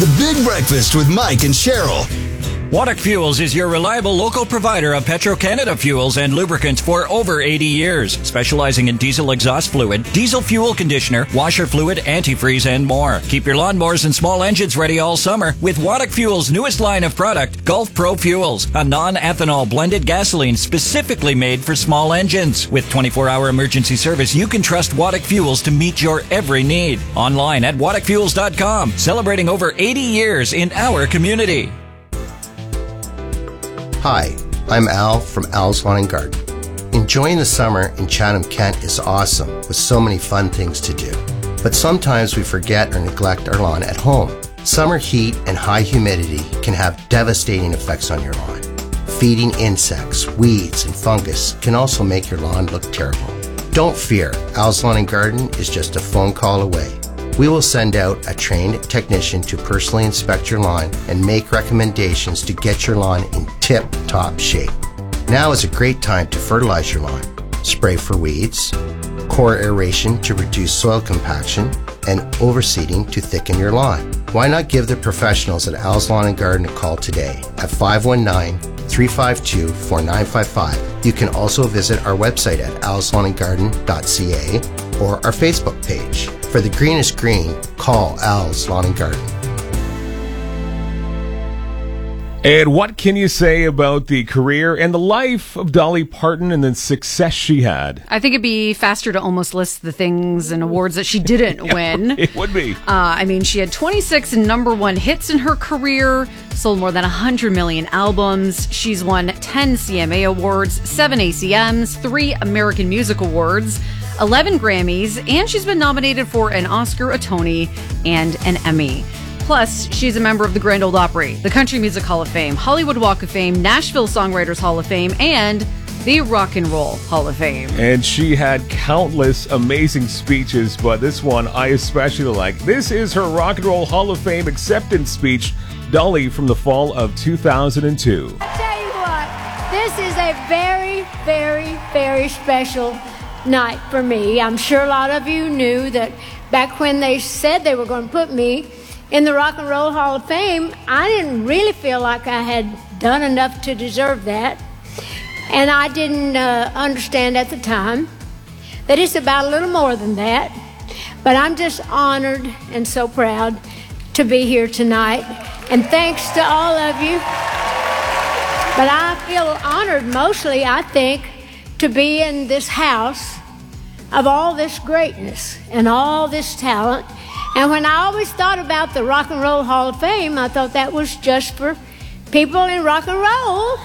The Big Breakfast with Mike and Cheryl. Waddock Fuels is your reliable local provider of Petro-Canada fuels and lubricants for over 80 years, specializing in diesel exhaust fluid, diesel fuel conditioner, washer fluid, antifreeze, and more. Keep your lawnmowers and small engines ready all summer with Waddock Fuels' newest line of product, Gulf Pro Fuels, a non-ethanol blended gasoline specifically made for small engines. With 24-hour emergency service, you can trust Waddock Fuels to meet your every need. Online at waddockfuels.com, celebrating over 80 years in our community. Hi, I'm Al from Al's Lawn and Garden. Enjoying the summer in Chatham, Kent is awesome with so many fun things to do. But sometimes we forget or neglect our lawn at home. Summer heat and high humidity can have devastating effects on your lawn. Feeding insects, weeds, and fungus can also make your lawn look terrible. Don't fear, Al's Lawn and Garden is just a phone call away. We will send out a trained technician to personally inspect your lawn and make recommendations to get your lawn in tip-top shape. Now is a great time to fertilize your lawn, spray for weeds, core aeration to reduce soil compaction, and overseeding to thicken your lawn. Why not give the professionals at Al's Lawn and Garden a call today at 519-352-4955. You can also visit our website at alslawnandgarden.ca or our Facebook page. For the greenest green, call Al's Lawn and Garden. And what can you say about the career and the life of Dolly Parton and the success she had? I think it'd be faster to almost list the things and awards that she didn't win. It would be. She had 26 number one hits in her career, sold more than 100 million albums. She's won 10 CMA awards, 7 ACMs, 3 American Music Awards, 11 Grammys, and she's been nominated for an Oscar, a Tony, and an Emmy. Plus, she's a member of the Grand Ole Opry, the Country Music Hall of Fame, Hollywood Walk of Fame, Nashville Songwriters Hall of Fame, and the Rock and Roll Hall of Fame. And she had countless amazing speeches, but this one I especially like. This is her Rock and Roll Hall of Fame acceptance speech, Dolly, from the fall of 2002. I tell you what, this is a very, very, very special night for me. I'm sure a lot of you knew that back when they said they were going to put me in the Rock and Roll Hall of Fame, I didn't really feel like I had done enough to deserve that. And I didn't understand at the time that it's about a little more than that. But I'm just honored and so proud to be here tonight. And thanks to all of you. But I feel honored mostly, I think, to be in this house of all this greatness and all this talent. And when I always thought about the Rock and Roll Hall of Fame, I thought that was just for people in rock and roll.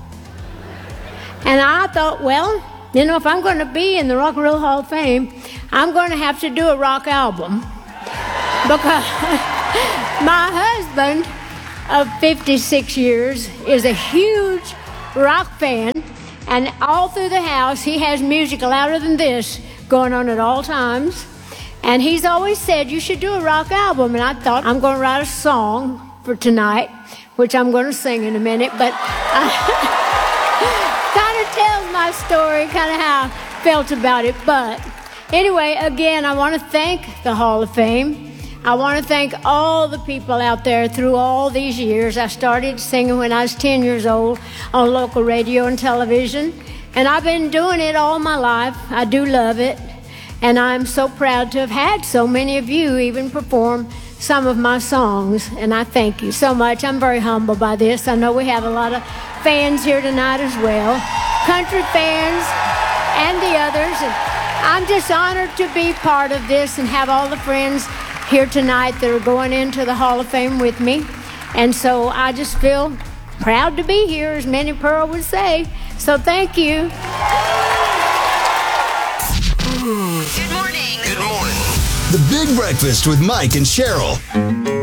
And I thought, well, you know, if I'm going to be in the Rock and Roll Hall of Fame, I'm going to have to do a rock album. Because my husband of 56 years is a huge rock fan. And all through the house, he has music louder than this going on at all times. And he's always said, you should do a rock album. And I thought, I'm going to write a song for tonight, which I'm going to sing in a minute. But kind of tells my story, kind of how I felt about it. But anyway, again, I want to thank the Hall of Fame. I want to thank all the people out there through all these years. I started singing when I was 10 years old on local radio and television. And I've been doing it all my life. I do love it. And I'm so proud to have had so many of you even perform some of my songs. And I thank you so much. I'm very humbled by this. I know we have a lot of fans here tonight as well, country fans and the others. And I'm just honored to be part of this and have all the friends here tonight that are going into the Hall of Fame with me. And so I just feel proud to be here, as Minnie Pearl would say. So thank you. Good morning. Good morning. The Big Breakfast with Mike and Cheryl.